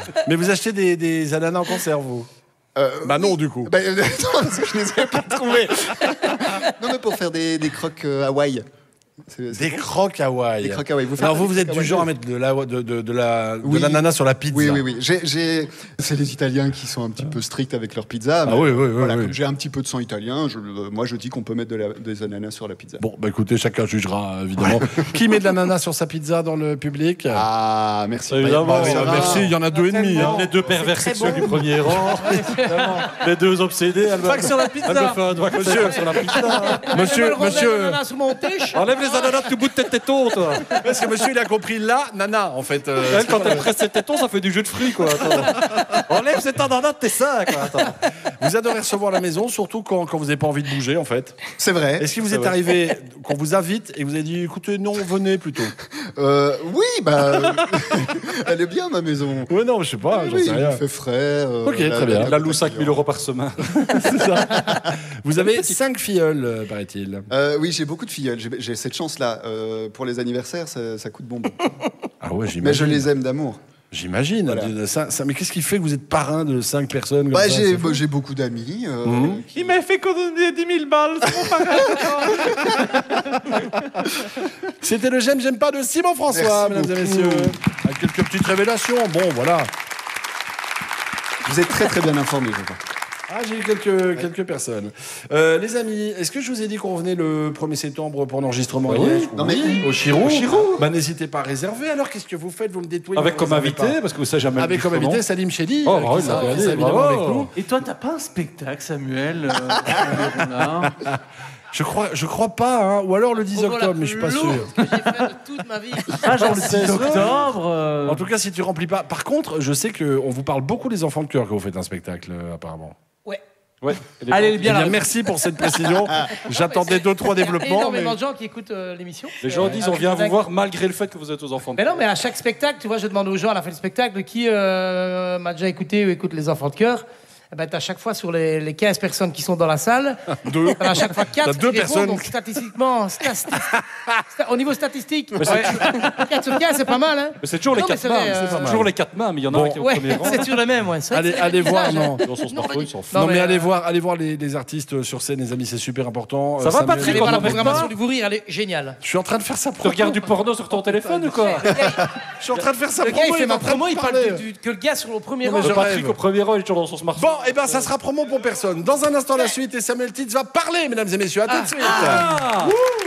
Mais vous achetez des ananas en conserve, vous Bah non, du coup. Non, parce que je ne les ai pas trouvés. Non, mais pour faire des croques Hawaï. Des croques Hawaï. Des croques Hawaï. Alors vous êtes du genre à mettre de l'ananas sur la pizza. Oui. C'est les Italiens qui sont un petit peu stricts avec leur pizza. Ah oui. Comme j'ai un petit peu de sang italien, moi je dis qu'on peut mettre des ananas sur la pizza. Bon, bah écoutez, chacun jugera, évidemment. Qui met de l'ananas sur sa pizza dans le public? Ah, merci. Évidemment. Merci, il y en a 2,5. Hein. Les deux pervers sexuels du premier rang. Les deux obsédés. Pas que sur la pizza. Elle me fait un doigt sur la pizza. Monsieur, Sur mon tiche. Enlève les ananas du bout de tes tétons, toi. parce que monsieur, il a compris là, nana, en fait. Elle, quand elle presse ses tétons, ça fait du jeu de fruits, quoi. Attends. Enlève cet ananas de tes seins, quoi. Attends. Vous adorez recevoir à la maison, surtout quand vous n'avez pas envie de bouger, en fait. C'est vrai. Est-ce qu'il vous est arrivé qu'on vous invite et vous avez dit, écoutez, non, venez plutôt? Oui, elle est bien ma maison. Ouais, non, je sais pas, j'en sais rien. Il fait frais. Ok, très bien. La loue 5 000 € par semaine. C'est ça. Vous avez 5 filleuls, paraît-il. Oui, j'ai beaucoup de filleuls. J'ai cette chance-là. Pour les anniversaires, ça coûte bonbon. Ah ouais, j'imagine. Mais je les aime d'amour. J'imagine. Voilà. Mais qu'est-ce qui fait que vous êtes parrain de 5 personnes comme ça, j'ai beaucoup d'amis. Il m'a fait donner 10 000 balles. C'est mon parrain. C'était le J'aime pas de Simon François, Merci mesdames et beaucoup. messieurs. Avec quelques petites révélations. Bon, voilà. Vous êtes très très bien informés, je crois. Ah, j'ai eu quelques personnes. Les amis, est-ce que je vous ai dit qu'on revenait le 1er septembre pour l'enregistrement hier? Non, mais au Chirou. Au Chirou. Bah, n'hésitez pas à réserver. Alors, qu'est-ce que vous faites? Vous me dites oui. Avec vous comme réservez invité, pas. parce que vous savez jamais. Avec comme invité Salim Chedi. Oh, bravo, qui sera bien, évidemment bravo. avec nous. Et toi, t'as pas un spectacle, Samuel Je crois pas, hein. Ou alors le 10 octobre, mais je suis pas sûr. Que j'ai fait de toute ma vie. Ah, genre le 16 octobre. En tout cas, si tu remplis pas. Par contre, je sais qu'on vous parle beaucoup des enfants de cœur quand vous faites un spectacle, apparemment. Ouais. Ouais. Allez, Eh bien bien, là. merci pour cette précision. J'attendais 2-3 Il y a développements. énormément Mais... de gens qui écoutent l'émission. Les gens disent on vient vous voir malgré le fait que vous êtes aux enfants. Mais non, mais à chaque spectacle, tu vois, je demande aux gens à la fin du spectacle qui m'a déjà écouté ou écoute les enfants de cœur. Eh ben, t'as à chaque fois sur les 15 personnes qui sont dans la salle, Deux. t'as à chaque fois 4 T'as deux qui répondent, personnes. donc statistiquement, au niveau statistique, 4 sur 15, c'est pas mal, hein. Mais c'est toujours les Non, mais 4 c'est mains. vrai, C'est toujours les 4 mains, mais il y en a un qui est au Ouais, premier rang. c'est toujours le même, ouais. Allez voir, non. Dans son smartphone, il s'en fout. Non, mais allez euh, voir les artistes sur scène, les amis, c'est super important. Ça va, Samuel- Patrick, Allez voir la on t'embête programmation pas du Vous Rire, elle est géniale. Je suis en train de faire sa Tu promo. regardes du porno sur ton téléphone ou quoi? Je suis en train de faire sa Le promo. gars, il fait est en ma train de promo, il parle parler. que le gars sur le premier Non, rang. mais je Patrick rêve. au premier rang, il est toujours dans son smartphone. Bon, et ben ça sera promo pour personne. Dans un instant, la suite, et Samuel Titz va parler, mesdames et messieurs. À tout de suite. Ah